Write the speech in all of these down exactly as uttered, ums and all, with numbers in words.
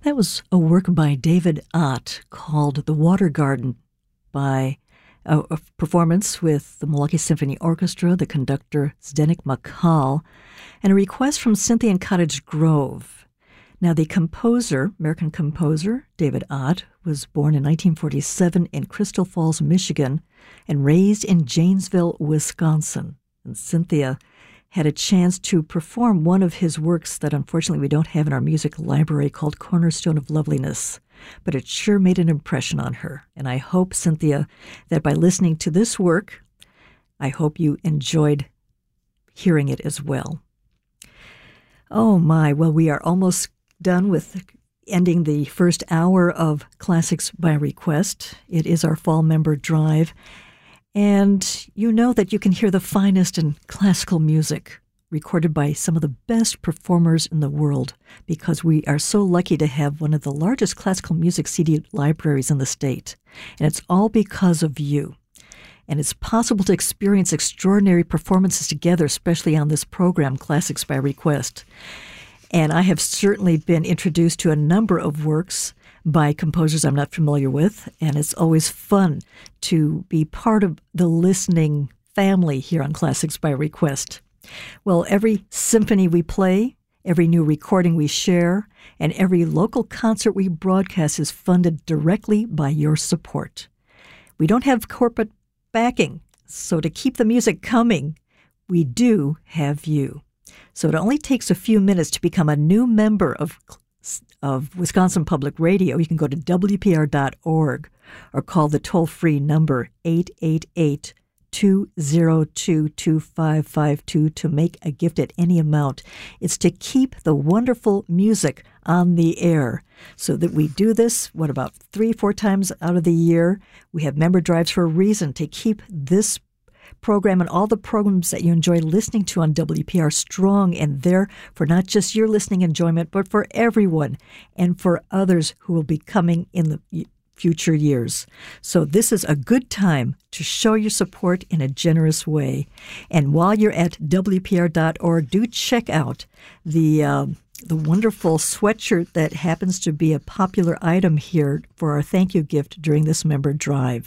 That was a work by David Ott called The Water Garden, by a, a performance with the Milwaukee Symphony Orchestra, the conductor Zdeněk Makal, and a request from Cynthia in Cottage Grove. Now, the composer, American composer, David Ott, was born in nineteen forty-seven in Crystal Falls, Michigan, and raised in Janesville, Wisconsin. And Cynthia had a chance to perform one of his works that unfortunately we don't have in our music library, called Cornerstone of Loveliness. But it sure made an impression on her. And I hope, Cynthia, that by listening to this work, I hope you enjoyed hearing it as well. Oh my, well, we are almost done with ending the first hour of Classics by Request. It is our fall member drive. And you know that you can hear the finest in classical music recorded by some of the best performers in the world, because we are so lucky to have one of the largest classical music C D libraries in the state. And it's all because of you. And it's possible to experience extraordinary performances together, especially on this program, Classics by Request. And I have certainly been introduced to a number of works by composers I'm not familiar with, and it's always fun to be part of the listening family here on Classics by Request. Well, every symphony we play, every new recording we share, and every local concert we broadcast is funded directly by your support. We don't have corporate backing, so to keep the music coming, we do have you. So it only takes a few minutes to become a new member of of Wisconsin Public Radio. You can go to W P R dot org or call the toll-free number eight eight eight, two oh two, two five five two to make a gift at any amount. It's to keep the wonderful music on the air so that we do this, what, about three, four times out of the year. We have member drives for a reason, to keep this program and all the programs that you enjoy listening to on W P R strong and there for not just your listening enjoyment, but for everyone and for others who will be coming in the future years. So this is a good time to show your support in a generous way. And while you're at W P R dot org, do check out the um, the wonderful sweatshirt that happens to be a popular item here for our thank you gift during this member drive.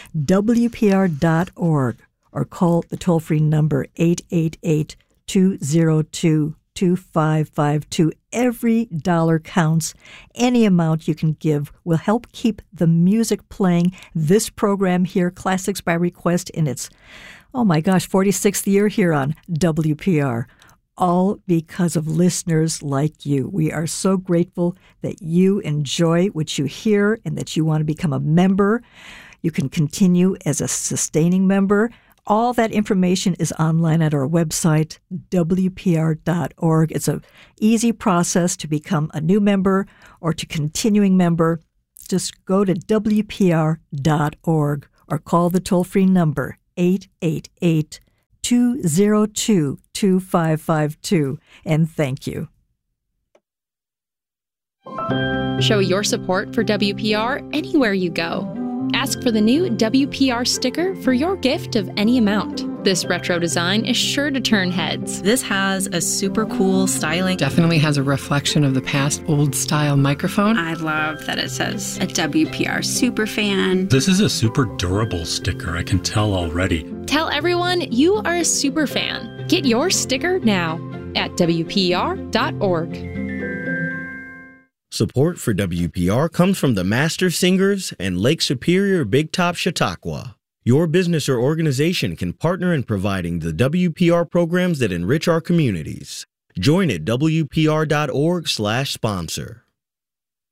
W P R dot org. Or call the toll-free number eight eight eight, two oh two, two five five two. Every dollar counts. Any amount you can give will help keep the music playing. This program here, Classics by Request, in its, oh my gosh, forty-sixth year here on W P R. All because of listeners like you. We are so grateful that you enjoy what you hear and that you want to become a member. You can continue as a sustaining member. All that information is online at our website, W P R dot org. It's an easy process to become a new member or to continuing member. Just go to W P R dot org or call the toll-free number eight eight eight, two oh two, two five five two. And thank you. Show your support for W P R anywhere you go. Ask for the new W P R sticker for your gift of any amount. This retro design is sure to turn heads. This has a super cool styling. Definitely has a reflection of the past old-style microphone. I love that it says a W P R superfan. This is a super durable sticker, I can tell already. Tell everyone you are a super fan. Get your sticker now at W P R dot org. Support for W P R comes from the Master Singers and Lake Superior Big Top Chautauqua. Your business or organization can partner in providing the W P R programs that enrich our communities. Join at W P R dot org slash sponsor.